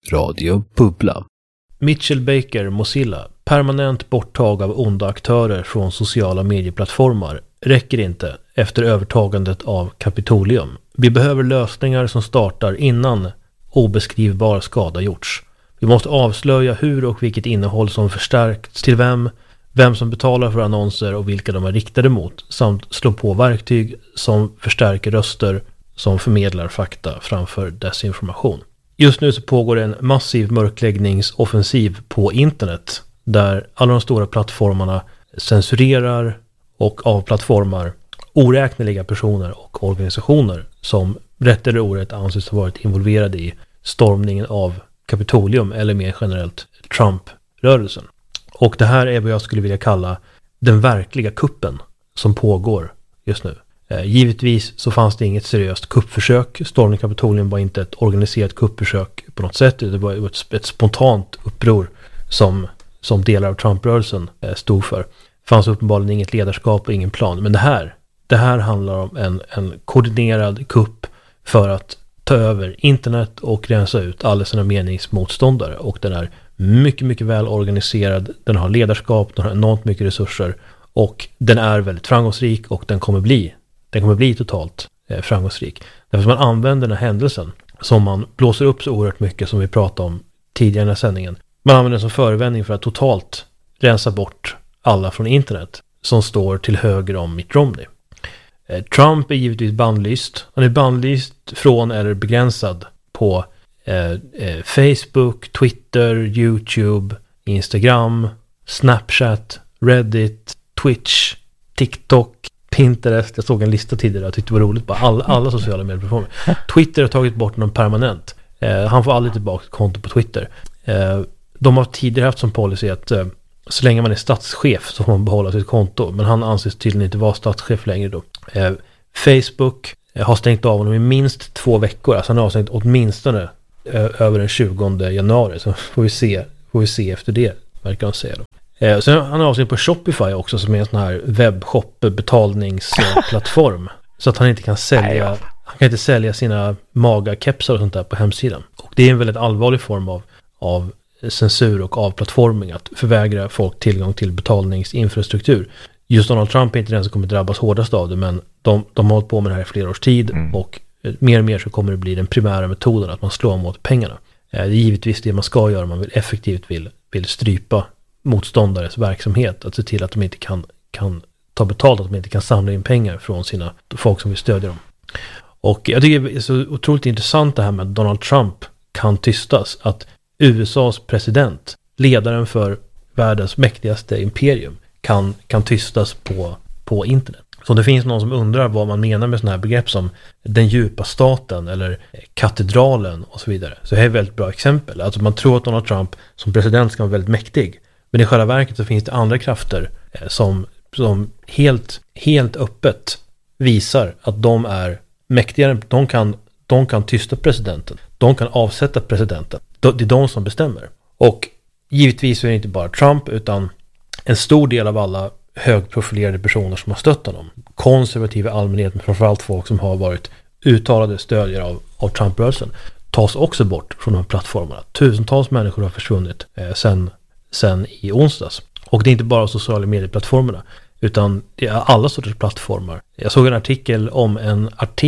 Radio Bubbla. Mitchell Baker, Mozilla. Permanent borttag av onda aktörer från sociala medieplattformar räcker inte efter övertagandet av Kapitolium. Vi behöver lösningar som startar innan obeskrivbar skada gjorts. Vi måste avslöja hur och vilket innehåll som förstärkts till vem som betalar för annonser och vilka de är riktade mot, samt slå på verktyg som förstärker röster som förmedlar fakta framför desinformation. Just nu så pågår en massiv mörkläggningsoffensiv på internet där alla de stora plattformarna censurerar och avplattformar oräkneliga personer och organisationer som rätt eller orätt anses ha varit involverade i stormningen av Kapitolium eller mer generellt Trump-rörelsen. Och det här är vad jag skulle vilja kalla den verkliga kuppen som pågår just nu. Givetvis så fanns det inget seriöst kuppförsök. Stormning Kapitolium var inte ett organiserat kuppförsök på något sätt. Det var ett spontant uppror som delar av Trump-rörelsen stod för. Det fanns uppenbarligen inget ledarskap och ingen plan. Men det här handlar om en koordinerad kupp för att ta över internet och rensa ut alla sina meningsmotståndare. Och den är mycket, mycket väl organiserad. Den har ledarskap, den har enormt mycket resurser och den är väldigt framgångsrik och den kommer bli totalt framgångsrik. Därför att man använder den här händelsen som man blåser upp så oerhört mycket som vi pratade om tidigare i den här sändningen. Man använder den som förevändning för att totalt rensa bort alla från internet som står till höger om Mitt Romney. Trump är givetvis bannlyst. Han är bannlyst från eller begränsad på Facebook, Twitter, YouTube, Instagram, Snapchat, Reddit, Twitch, TikTok, Pinterest. Jag såg en lista tidigare. Jag tyckte det var roligt. Bara alla sociala medieplattformar. Twitter har tagit bort någon permanent. Han får aldrig tillbaka konto på Twitter. De har tidigare haft som policy att så länge man är statschef så får man behålla sitt konto. Men han anses tydligen inte vara statschef längre då. Facebook har stängt av honom i minst 2 veckor. Alltså han har stängt åtminstone över den 20 januari. Så får vi se efter det, verkar han säga då. Sen han har avstängt på Shopify också som är en sån här webbshop-betalningsplattform. Så att han inte kan sälja, han kan inte sälja sina maga-kepsar och sånt där på hemsidan. Och det är en väldigt allvarlig form av censur och avplattforming att förvägra folk tillgång till betalningsinfrastruktur. Just Donald Trump är inte den som kommer drabbas hårdast av det, men de har hållit på med det här i flera års tid och mer och mer så kommer det bli den primära metoden att man slår mot pengarna. Det är givetvis det man ska göra, man vill effektivt vill strypa motståndares verksamhet, att se till att de inte kan ta betalt, att de inte kan samla in pengar från sina folk som vill stödja dem. Och jag tycker det är så otroligt intressant det här med att Donald Trump kan tystas, att USAs president, ledaren för världens mäktigaste imperium, kan tystas på internet. Så det finns någon som undrar vad man menar med sådana här begrepp som den djupa staten eller katedralen och så vidare. Så det är ett väldigt bra exempel. Alltså man tror att Donald Trump som president ska vara väldigt mäktig. Men i själva verket så finns det andra krafter som helt öppet visar att de är mäktigare. De kan tysta presidenten. De kan avsätta presidenten. Det är de som bestämmer. Och givetvis är det inte bara Trump utan en stor del av alla högprofilerade personer som har stött honom. Konservativa allmänhet, men framförallt folk som har varit uttalade stödjare av Trump-rörelsen, tas också bort från de här plattformarna. Tusentals människor har försvunnit sen i onsdags. Och det är inte bara sociala medieplattformarna utan det är alla sorters plattformar. Jag såg en artikel om en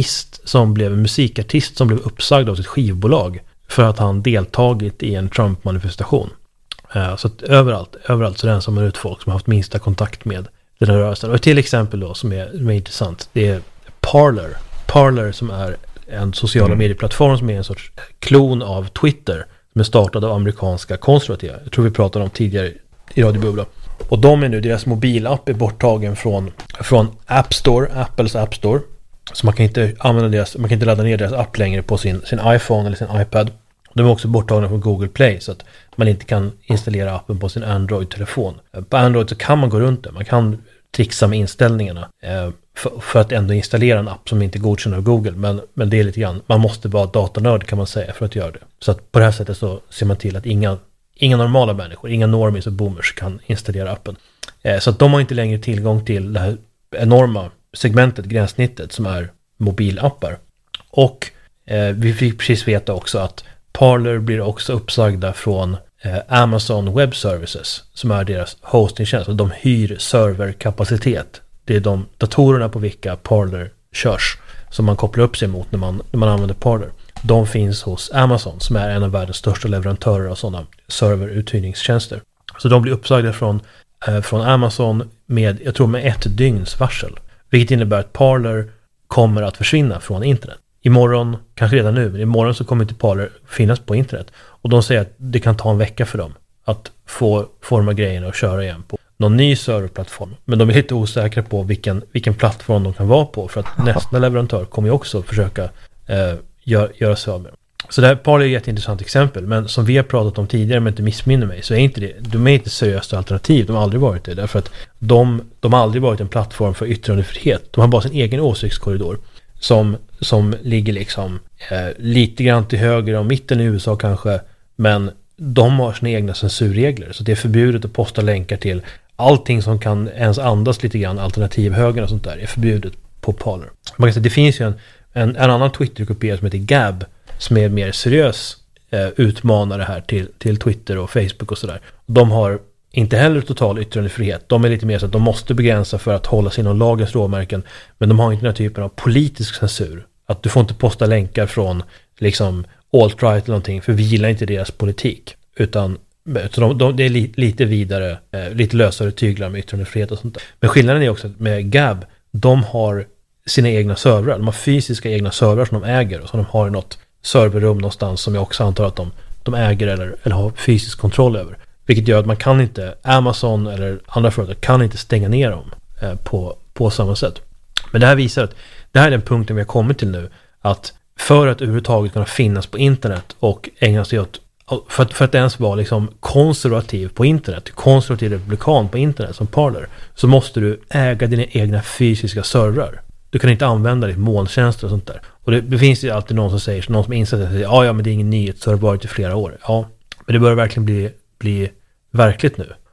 musikartist som blev uppsagd av sitt skivbolag för att han deltagit i en Trump-manifestation. Så att överallt så rensar man ut folk som har haft minsta kontakt med den här rörelsen. Och till exempel då som är intressant, det är Parler som är en sociala medieplattform som är en sorts klon av Twitter som är startad av amerikanska konservativa. Jag tror vi pratade om tidigare i Radio Bubbla. Och deras mobilapp är borttagen från App Store, Apples App Store. Så man kan inte ladda ner deras app längre på sin iPhone eller sin iPad. De är också borttagna från Google Play så att man inte kan installera appen på sin Android-telefon. På Android så kan man gå runt det. Man kan trixa med inställningarna för att ändå installera en app som inte godkänner av Google. Men det är lite grann, man måste vara datanörd kan man säga för att göra det. Så att på det här sättet så ser man till att inga normala människor, inga normies och boomers kan installera appen. Så att de har inte längre tillgång till det här enorma segmentet, gränssnittet som är mobilappar. Och vi fick precis veta också att Parler blir också uppsagda från Amazon Web Services, som är deras hostingtjänst, och de hyr serverkapacitet. Det är de datorerna på vilka Parler körs som man kopplar upp sig mot när man använder Parler. De finns hos Amazon, som är en av världens största leverantörer av sådana serveruthyrningstjänster. Så de blir uppsagda från Amazon med 1 dygns varsel. Vilket innebär att Parler kommer att försvinna från internet. Imorgon, kanske redan nu, men imorgon så kommer inte Parler finnas på internet. Och de säger att det kan ta en vecka för dem att få forma grejerna och köra igen på någon ny serverplattform. Men de är lite osäkra på vilken plattform de kan vara på, för att nästa leverantör kommer ju också försöka göra sig av med dem. Så det här Parler är ett jätteintressant exempel, men som vi har pratat om tidigare, men inte missminner mig, så är inte det, de är inte ett seriöst alternativ. De har aldrig varit det, därför att de har aldrig varit en plattform för yttrandefrihet. De har bara sin egen åsiktskorridor som ligger liksom lite grann till höger och mitten i USA kanske, men de har sina egna censurregler, så det är förbjudet att posta länkar till allting som kan ens andas lite grann alternativhögern och sånt där är förbjudet på Parler. Man kan säga, det finns ju en annan Twitter-kopia som heter Gab, som är mer seriös utmanare här till Twitter och Facebook och sådär. De har inte heller total yttrandefrihet. De är lite mer så att de måste begränsa för att hålla sig inom lagens råmärken, men de har inte den här typen av politisk censur. Att du får inte posta länkar från liksom alt-right eller någonting, för vi gillar inte deras politik. Utan det är lite vidare, lite lösare tyglar med yttrandefrihet och sånt där. Men skillnaden är också att med Gab, de har sina egna servrar. De har fysiska egna servrar som de äger och som de har i något serverrum någonstans som jag också antar att de äger eller har fysisk kontroll över. Vilket gör att man kan inte, Amazon eller andra företag kan inte stänga ner dem på samma sätt. Men det här visar att det här är den punkten vi har kommit till nu, att för att överhuvudtaget kunna finnas på internet och ägna sig åt, för att ens vara liksom konservativ på internet, konservativ republikan på internet som Parler, så måste du äga dina egna fysiska servrar. Du kan inte använda ditt molntjänster och sånt där. Och det finns ju alltid någon som säger, någon som insett att ja men det är ingen nyhet, så har det varit i flera år. Ja, men det börjar verkligen bli verkligt nu.